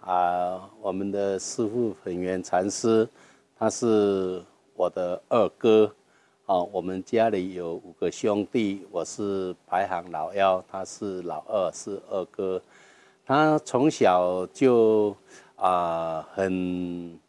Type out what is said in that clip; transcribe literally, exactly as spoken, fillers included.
啊，我们的师父本源禅师，他是我的二哥。哦，我们家里有五个兄弟，我是排行老幺，他是老二，是二哥。他从小就啊、很